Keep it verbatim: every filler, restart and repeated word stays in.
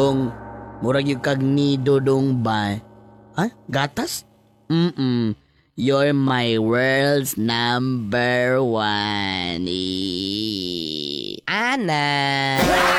Dong, murag yung kag nido dong ba? Ha? Gatas? Mm-mm. You're my world's number one. Eh. Ana,